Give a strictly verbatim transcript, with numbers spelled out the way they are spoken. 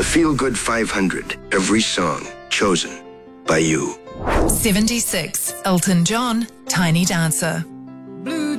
The Feel Good five hundred. Every song chosen by you. seventy-six, Elton John, Tiny Dancer.